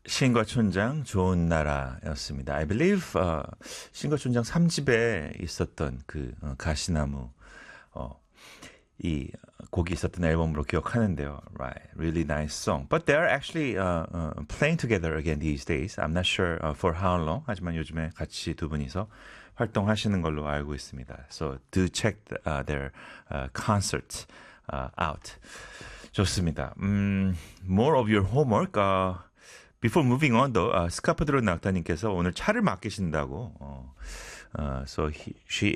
신과 촌장 좋은 나라였습니다. I believe 신과 촌장 3집에 있었던 그 가시나무 이 곡이 있었던 앨범으로 기억하는데요. Right, really nice song. But they're actually playing together again these days. I'm not sure for how long. 하지만 요즘에 같이 두 분이서 활동하시는 걸로 알고 있습니다. So do check their concert out. 좋습니다. More of your homework. Before moving on, though, 스카프드로 낙타님께서 오늘 차를 맡기신다고. So she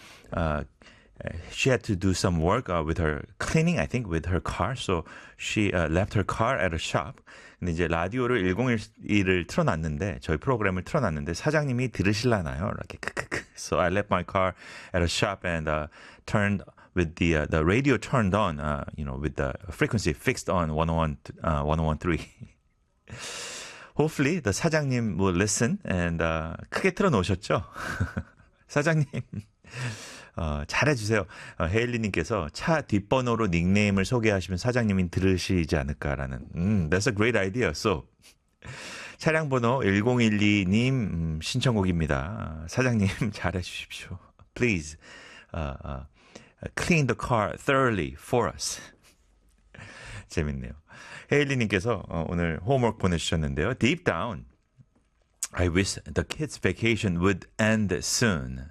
had to do some work with her cleaning, I think, with her car. So she left her car at a shop. 근데 이제 라디오를 101을 틀어놨는데, 저희 프로그램을 틀어놨는데, 사장님이 들으실라나요? 이렇게 크크크. So I left my car at a shop and turned with the radio turned on, with the frequency fixed on 101.3. Hopefully the 사장님 will listen and 크게 틀어놓으셨죠? 사장님 잘해주세요. 헤일리님께서 차 뒷번호로 닉네임을 소개하시면 사장님이 들으시지 않을까라는 That's a great idea. So 차량 번호 1012님 신청곡입니다. 사장님 잘해주십시오. Please clean the car thoroughly for us. 재밌네요. 헤일리님께서 오늘 홈워크 보내주셨는데요. Deep down, I wish the kids' vacation would end soon.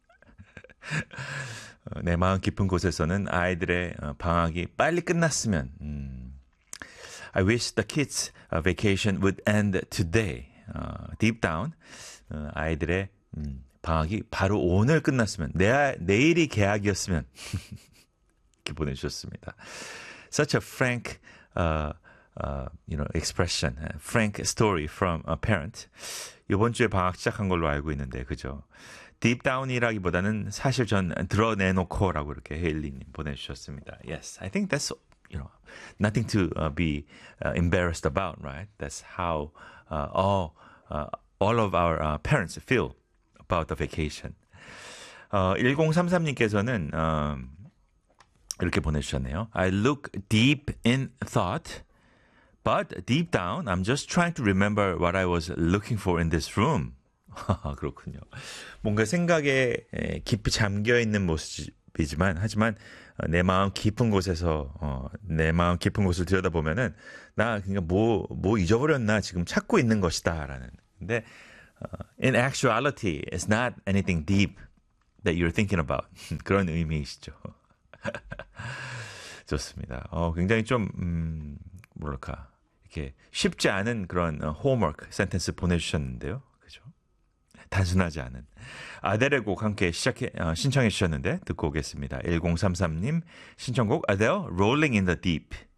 내 마음 깊은 곳에서는 아이들의 방학이 빨리 끝났으면 I wish the kids' vacation would end today. Deep down, 아이들의 방학이 바로 오늘 끝났으면 내일이 개학이었으면 이렇게 보내주셨습니다. Such a frank expression, frank story from a parent. 이번 주에 방학 시작한 걸로 알고 있는데, 그죠? Deep down이라기보다는 사실 전 드러내놓고라고 이렇게 헤일리님 보내주셨습니다. Yes, I think that's, nothing to be embarrassed about, right? That's how all of our parents feel about the vacation. 1033님께서는 이렇게 보내주셨네요. I look deep in thought, but deep down, I'm just trying to remember what I was looking for in this room. 그렇군요. 뭔가 생각에 깊이 잠겨있는 모습이지만, 하지만 내 마음 깊은 곳에서, 내 마음 깊은 곳을 들여다보면은, 나 그러니까 뭐 잊어버렸나 지금 찾고 있는 것이다. 라는. 근데, in actuality, it's not anything deep that you're thinking about. 그런 의미이시죠. 좋습니다. 굉장히 좀, 뭐랄까, 이렇게 쉽지 않은 그런 홈워크 센텐스 보내주셨는데요. 그죠? 단순하지 않은. 아델의 곡 함께 신청해 주셨는데, 듣고 오겠습니다. 1033님, 신청곡, 아델, Rolling in the Deep.